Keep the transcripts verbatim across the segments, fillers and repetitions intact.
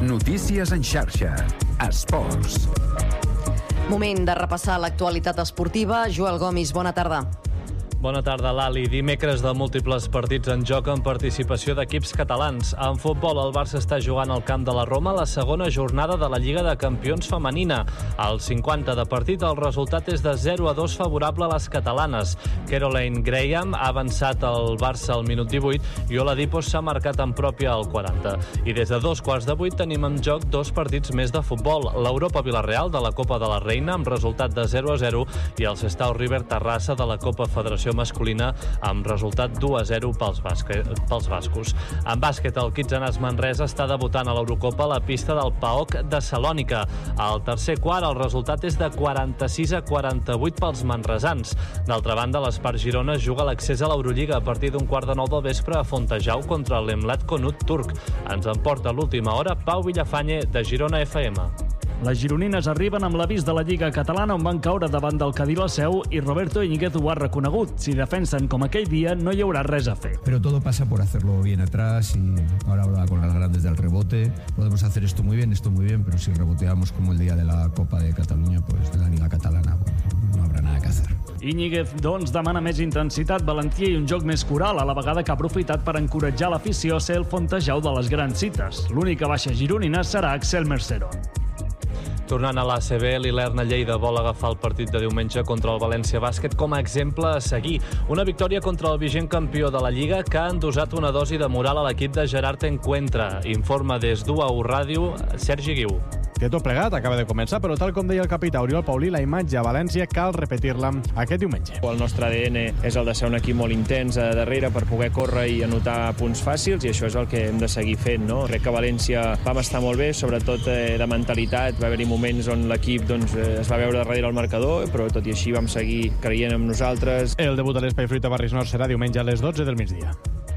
Notícies en xarxa. Esports. Moment de repassar l'actualitat esportiva. Joel Gomis, bona tarda. Bona tarda, Lali. Dimecres de múltiples partits en joc amb participació d'equips catalans. En futbol, el Barça està jugant al camp de la Roma la segona jornada de la Lliga de Campions femenina. Al cinquanta de partit, el resultat és de zero a dos favorable a les catalanes. Caroline Graham ha avançat el Barça al minut divuit i Oladipo s'ha marcat en pròpia al quaranta. I des de dos quarts de vuit tenim en joc dos partits més de futbol. L'Europa Villarreal de la Copa de la Reina amb resultat de zero a zero i el Sestao River Terrassa de la Copa Federació masculina amb resultat dos a zero pels, basque, pels bascos. En bàsquet, el Kitsanàs Manresa està debutant a l'Eurocopa a la pista del P A O K de Salònica. Al tercer quart, el resultat és de quaranta-sis a quaranta-vuit pels manresans. D'altra banda, l'Espart Girona juga l'accés a l'Eurolliga a partir d'un quart de nou del vespre a Fontejau contra l'Emlat Konut turc. Ens emporta l'última hora Pau Villafañe de Girona F M. Les gironines arriben amb l'avís de la Lliga Catalana on van caure davant del Cadí la Seu i Roberto Íñiguez ho ha reconegut. Si defensen com aquell dia, no hi haurà res a fer. Pero todo pasa por hacerlo bien atrás y ahora hablaba con las grandes del rebote. Podemos hacer esto muy bien, esto muy bien, pero si reboteamos como el día de la Copa de Cataluña, pues de la Liga Catalana, bueno, no habrá nada que hacer. Íñiguez, doncs, demana més intensitat, valentia i un joc més coral, a la vegada que ha aprofitat per encoratjar l'afició a ser el Fontejau de les grans cites. L'única baixa gironina serà Axel Merceron. Tornant a l'A C B, l'Ilerna Lleida vol agafar el partit de diumenge contra el València Bàsquet com a exemple a seguir. Una victòria contra el vigent campió de la Lliga que ha endosat una dosi de moral a l'equip de Gerard Encuentra. Informa des d'U A U Ràdio, Sergi Guiu. Que tot plegat acaba de començar, però tal com deia el capità Oriol Paulí, la imatge a València cal repetir-la aquest diumenge. El nostre A D N és el de ser un equip molt intens a darrere per poder córrer i anotar punts fàcils, i això és el que hem de seguir fent, no? Crec que a València vam estar molt bé, sobretot eh, de mentalitat. Va haver-hi moments on l'equip doncs, eh, es va veure darrere el marcador, però tot i així vam seguir creient en nosaltres. El debut a l'Espai Fruita Barris Nord serà diumenge a les dotze del migdia.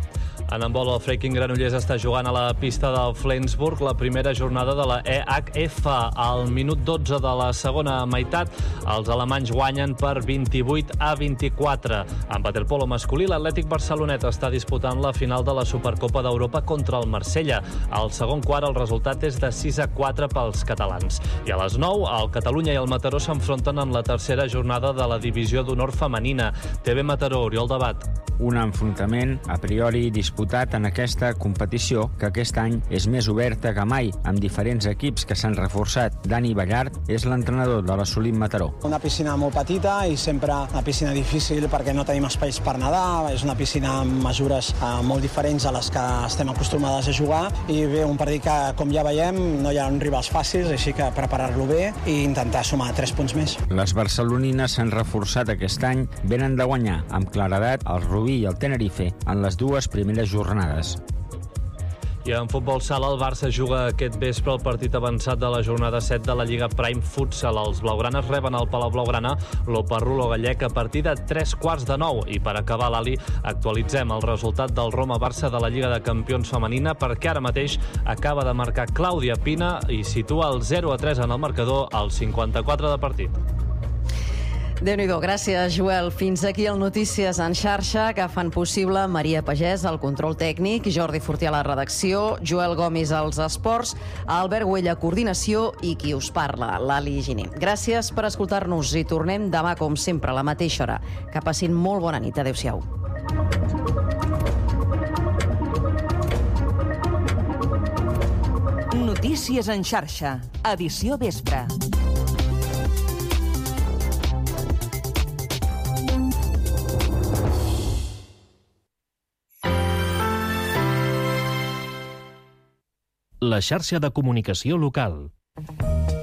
En handbol, el Freaking Granollers està jugant a la pista del Flensburg la primera jornada de la E H F. Al minut dotze de la segona meitat, els alemanys guanyen per vint-i-vuit a vint-i-quatre. En waterpolo masculí, l'Atlètic Barcelonet està disputant la final de la Supercopa d'Europa contra el Marsella. Al segon quart, el resultat és de sis a quatre pels catalans. I a les nou, el Catalunya i el Mataró s'enfronten en la tercera jornada de la Divisió d'Honor femenina. T V Mataró, Oriol Debat. Un enfrontament a priori disputat en aquesta competició que aquest any és més oberta que mai, amb diferents equips que s'han reforçat. Dani Ballart és l'entrenador de l'Assolim Mataró. Una piscina molt petita i sempre una piscina difícil perquè no tenim espais per nedar. És una piscina amb mesures eh, molt diferents a les que estem acostumades a jugar i bé, un partit que, com ja veiem, no hi ha rivals fàcils, així que preparar-lo bé i intentar sumar tres punts més. Les barcelonines s'han reforçat aquest any, venen de guanyar amb claredat el Rubí i el Tenerife en les dues primeres jornades. I en futbol sala, el Barça juga aquest vespre el partit avançat de la jornada set de la Lliga Prime Futsal. Els blaugranes reben al Palau Blaugrana l'Oparrulo Gallec a partir de tres quarts de nou. I per acabar, l'Ali, actualitzem el resultat del Roma-Barça de la Lliga de Campions femenina perquè ara mateix acaba de marcar Clàudia Pina i situa el zero a tres en el marcador al cinquanta-quatre de partit. Déu-n'hi-do, gràcies, Joel. Fins aquí el Notícies en xarxa, que fan possible Maria Pagès, al control tècnic, Jordi Fortià a la redacció, Joel Gomis als esports, Albert Güell a coordinació i qui us parla, l'Ali Giner. Gràcies per escoltar-nos i tornem demà, com sempre, a la mateixa hora. Que passin molt bona nit. Adéu-siau. Notícies en xarxa, edició vespre. La xarxa de comunicació local.